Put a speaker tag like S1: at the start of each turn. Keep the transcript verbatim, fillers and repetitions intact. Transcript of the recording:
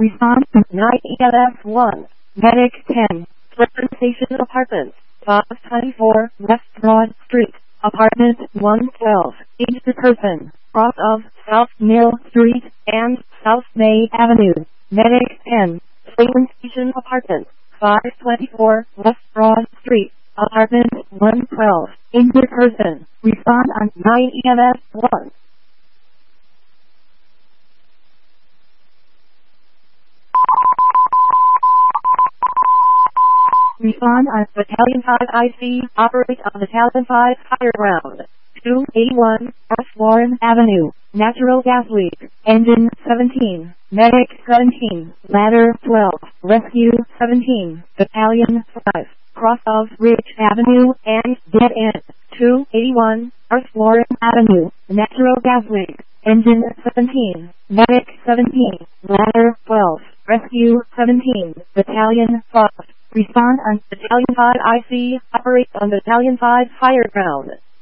S1: Respond to nine E L F one. Medic ten. Flipper Station Apartments. five twenty-four West Broad Street. Apartment one twelve. Injured person. Cross of South Mill Street and South May Avenue. Medic ten. Flipper Station Apartments. five twenty-four West Broad Street. Apartment one twelve. Injured person. Respond on nine E M S one. Respond on Battalion five I C. Operate on Battalion five Higher Ground. two eighty-one North Warren Avenue. Natural gas leak. Engine seventeen. Medic seventeen. Ladder twelve. Rescue seventeen. Battalion five. Cross of Ridge Avenue and Dead End. two eighty-one North Warren Avenue. Natural gas leak. Engine seventeen. Medic seventeen. Ladder twelve. Rescue seventeen. Battalion five. Respond on Battalion five I C. Operate on Battalion five Higher Ground.